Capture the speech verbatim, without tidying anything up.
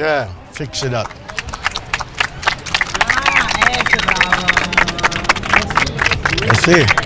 Yeah, fix it up. Ah, ecco, bravo. Eh sì.